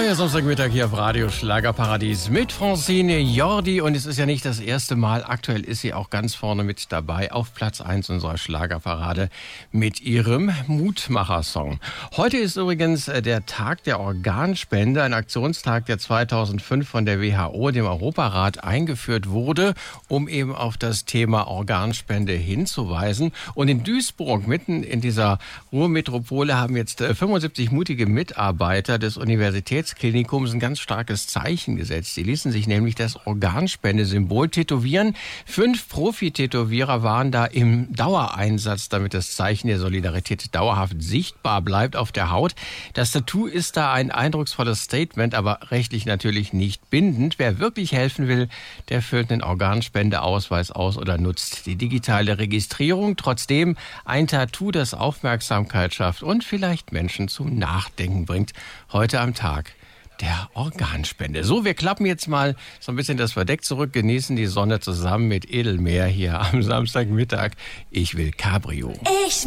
Neuer Samstagmittag hier auf Radio Schlagerparadies mit Francine Jordi. Und es ist ja nicht das erste Mal. Aktuell ist sie auch ganz vorne mit dabei auf Platz 1 unserer Schlagerparade mit ihrem Mutmacher-Song. Heute ist übrigens der Tag der Organspende, ein Aktionstag, der 2005 von der WHO, dem Europarat, eingeführt wurde, um eben auf das Thema Organspende hinzuweisen. Und in Duisburg, mitten in dieser Ruhrmetropole, haben jetzt 75 mutige Mitarbeiter des Universitätsklinikums ein ganz starkes Zeichen gesetzt. Sie ließen sich nämlich das Organspende-Symbol tätowieren. 5 Profi-Tätowierer waren da im Dauereinsatz, damit das Zeichen der Solidarität dauerhaft sichtbar bleibt auf der Haut. Das Tattoo ist da ein eindrucksvolles Statement, aber rechtlich natürlich nicht bindend. Wer wirklich helfen will, der füllt einen Organspendeausweis aus oder nutzt die digitale Registrierung. Trotzdem ein Tattoo, das Aufmerksamkeit schafft und vielleicht Menschen zum Nachdenken bringt. Heute am Tag der Organspende. So, wir klappen jetzt mal so ein bisschen das Verdeck zurück, genießen die Sonne zusammen mit Edelmeer hier am Samstagmittag. Ich will Cabrio. Ich